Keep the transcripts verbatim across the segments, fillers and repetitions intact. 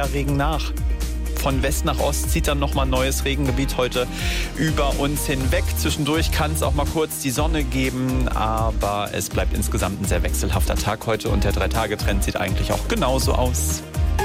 weiter Regen nach. Von West nach Ost zieht dann nochmal ein neues Regengebiet heute über uns hinweg. Zwischendurch kann es auch mal kurz die Sonne geben, aber es bleibt insgesamt ein sehr wechselhafter Tag heute und der Drei-Tage-Trend sieht eigentlich auch genauso aus.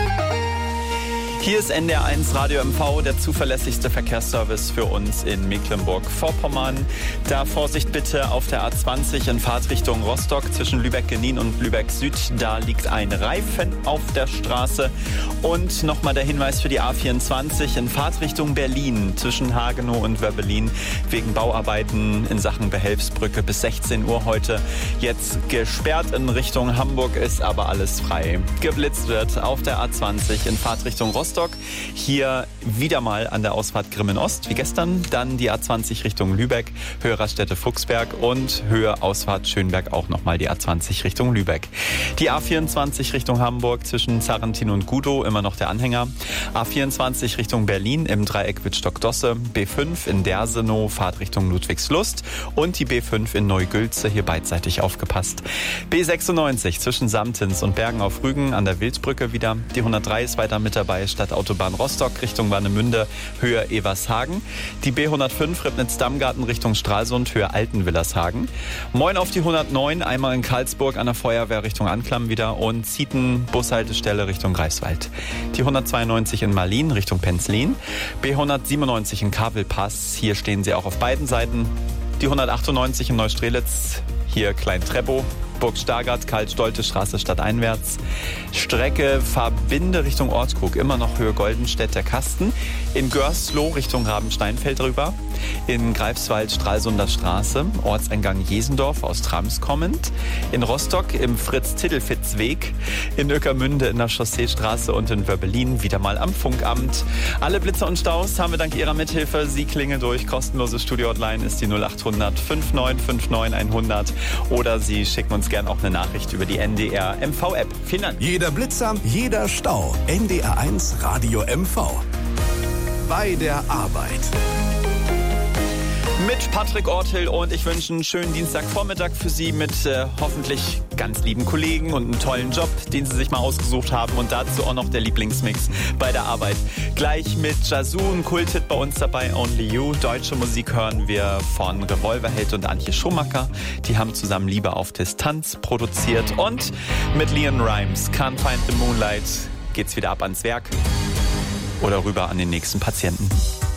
Hier ist N D R eins Radio M V, der zuverlässigste Verkehrsservice für uns in Mecklenburg-Vorpommern. Da Vorsicht bitte auf der A zwanzig in Fahrtrichtung Rostock zwischen Lübeck-Genin und Lübeck-Süd. Da liegt ein Reifen auf der Straße. Und nochmal der Hinweis für die A vierundzwanzig in Fahrtrichtung Berlin zwischen Hagenow und Wöbbelin wegen Bauarbeiten in Sachen Behelfsbrücke bis sechzehn Uhr heute. Jetzt gesperrt in Richtung Hamburg, ist aber alles frei. Geblitzt wird auf der A zwanzig in Fahrtrichtung Rostock. Hier wieder mal an der Ausfahrt Grimmen-Ost, wie gestern. Dann die A zwanzig Richtung Lübeck, Höhe Raststätte-Fuchsberg und Höhe Ausfahrt Schönberg auch nochmal die A zwanzig Richtung Lübeck. Die A vierundzwanzig Richtung Hamburg zwischen Zarrentin und Gudow, immer noch der Anhänger. A vierundzwanzig Richtung Berlin im Dreieck Wittstock-Dosse. B fünf in Dersenow, Fahrt Richtung Ludwigslust. Und die B fünf in Neugülze, hier beidseitig aufgepasst. B sechsundneunzig zwischen Samtins und Bergen auf Rügen an der Wildbrücke wieder. Die hundertdrei ist weiter mit dabei, Stadtautobahn Rostock Richtung Warnemünde, Höhe Evershagen. Die B hundertfünf Ribnitz-Dammgarten Richtung Stralsund, Höhe Altenwillershagen. Moin auf die hundertneun, einmal in Karlsburg an der Feuerwehr Richtung Anklam wieder und Zieten Bushaltestelle Richtung Greifswald. Die hundertzweiundneunzig in Marlin Richtung Penzlin. B hundertsiebenundneunzig in Kavelpass, hier stehen sie auch auf beiden Seiten. Die hundertachtundneunzig in Neustrelitz, hier Klein-Treppow. Burg Stargard, Karl-Stolte Straße stadteinwärts. Strecke Verbinde Richtung Ortskrug, immer noch Höhe Goldenstedt der Kasten. In Görsloh Richtung Rabensteinfeld rüber. In Greifswald Stralsunder Straße, Ortseingang Jesendorf aus Trams kommend. In Rostock im Fritz-Tittelfitz-Weg. In Ueckermünde in der Chausseestraße und in Wöbbelin wieder mal am Funkamt. Alle Blitze und Staus haben wir dank Ihrer Mithilfe. Sie klingeln durch. Kostenlose Studio-Hotline ist die null achthundert fünfundneunzig neunundfünfzig hundert oder Sie schicken uns gerne auch eine Nachricht über die N D R M V-App. Vielen Dank. Jeder Blitzer, jeder Stau. N D R eins Radio M V. Bei der Arbeit. Mit Patrick Orthill und ich wünsche einen schönen Dienstagvormittag für Sie mit äh, hoffentlich ganz lieben Kollegen und einen tollen Job, den Sie sich mal ausgesucht haben und dazu auch noch der Lieblingsmix bei der Arbeit. Gleich mit Yazoo, ein Kulthit bei uns dabei, Only You. Deutsche Musik hören wir von Revolverheld und Antje Schumacher. Die haben zusammen Liebe auf Distanz produziert und mit Leon Rimes, Can't Find the Moonlight, geht's wieder ab ans Werk oder rüber an den nächsten Patienten.